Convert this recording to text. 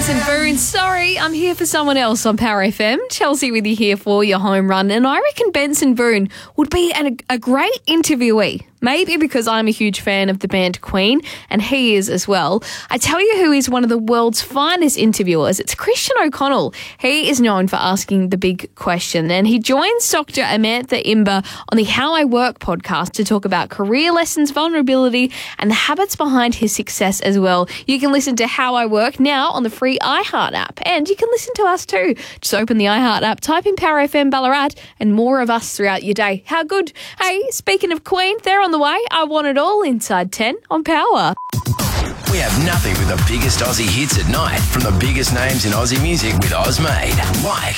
Benson Boone. Sorry, I'm here for someone else on Power FM. Chelsea with you here for your home run. And I reckon Benson Boone would be a great interviewee. Maybe because I'm a huge fan of the band Queen, and he is as well. I tell you who is one of the world's finest interviewers. It's Christian O'Connell. He is known for asking the big question, and he joins Dr. Amantha Imber on the How I Work podcast to talk about career lessons, vulnerability, and the habits behind his success as well. You can listen to How I Work now on the free iHeart app, and you can listen to us too. Just open the iHeart app, type in Power FM Ballarat, and more of us throughout your day. How good? Hey, speaking of Queen, they're on the way. I want it all inside 10 on Power. We have nothing but the biggest Aussie hits at night from the biggest names in Aussie music with Ozmade. Like